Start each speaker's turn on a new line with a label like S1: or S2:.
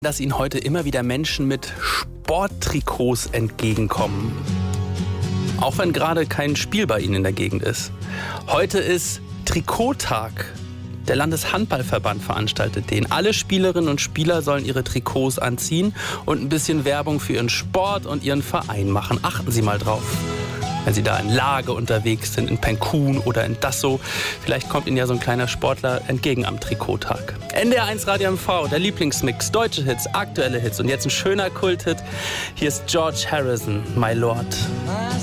S1: Dass Ihnen heute immer wieder Menschen mit Sporttrikots entgegenkommen. Auch wenn gerade kein Spiel bei Ihnen in der Gegend ist. Heute ist Trikottag. Der Landeshandballverband veranstaltet den. Alle Spielerinnen und Spieler sollen ihre Trikots anziehen und ein bisschen Werbung für ihren Sport und ihren Verein machen. Achten Sie mal drauf. Wenn Sie da in Lage unterwegs sind, in Penkun oder in Dassow. Vielleicht kommt Ihnen ja so ein kleiner Sportler entgegen am Trikottag. NDR1 Radio MV, der Lieblingsmix, deutsche Hits, aktuelle Hits und jetzt ein schöner Kulthit. Hier ist George Harrison, My Lord.